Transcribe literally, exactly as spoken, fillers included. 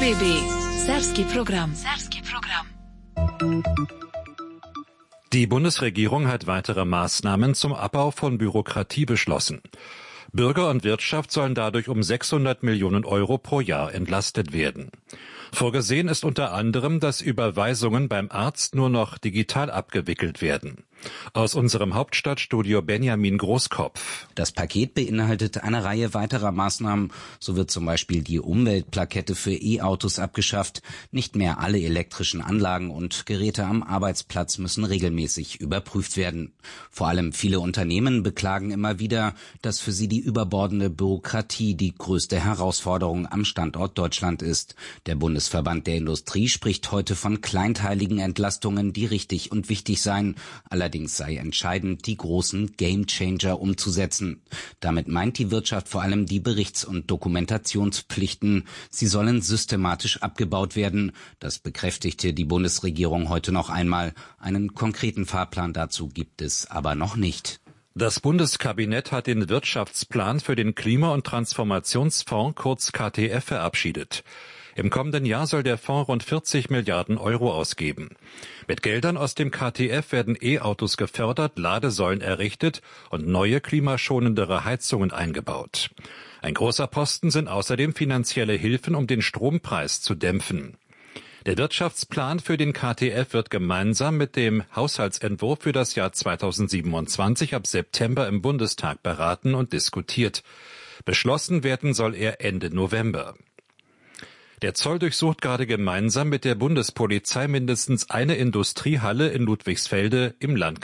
B B. Serbski program. Serbski program. Die Bundesregierung hat weitere Maßnahmen zum Abbau von Bürokratie beschlossen. Bürger und Wirtschaft sollen dadurch um sechshundert Millionen Euro pro Jahr entlastet werden. Vorgesehen ist unter anderem, dass Überweisungen beim Arzt nur noch digital abgewickelt werden. Aus unserem Hauptstadtstudio Benjamin Großkopf. Das Paket beinhaltet eine Reihe weiterer Maßnahmen. So wird zum Beispiel die Umweltplakette für E-Autos abgeschafft. Nicht mehr alle elektrischen Anlagen und Geräte am Arbeitsplatz müssen regelmäßig überprüft werden. Vor allem viele Unternehmen beklagen immer wieder, dass für sie die überbordende Bürokratie die größte Herausforderung am Standort Deutschland ist. Der Bundesverband der Industrie spricht heute von kleinteiligen Entlastungen, die richtig und wichtig seien. Allerdings sei entscheidend, die großen Gamechanger umzusetzen. Damit meint die Wirtschaft vor allem die Berichts- und Dokumentationspflichten. Sie sollen systematisch abgebaut werden. Das bekräftigte die Bundesregierung heute noch einmal. Einen konkreten Fahrplan dazu gibt es aber noch nicht. Das Bundeskabinett hat den Wirtschaftsplan für den Klima- und Transformationsfonds, kurz K T F, verabschiedet. Im kommenden Jahr soll der Fonds rund vierzig Milliarden Euro ausgeben. Mit Geldern aus dem K T F werden E-Autos gefördert, Ladesäulen errichtet und neue klimaschonendere Heizungen eingebaut. Ein großer Posten sind außerdem finanzielle Hilfen, um den Strompreis zu dämpfen. Der Wirtschaftsplan für den K T F wird gemeinsam mit dem Haushaltsentwurf für das Jahr zweitausendsiebenundzwanzig ab September im Bundestag beraten und diskutiert. Beschlossen werden soll er Ende November. Der Zoll durchsucht gerade gemeinsam mit der Bundespolizei mindestens eine Industriehalle in Ludwigsfelde im Landkreis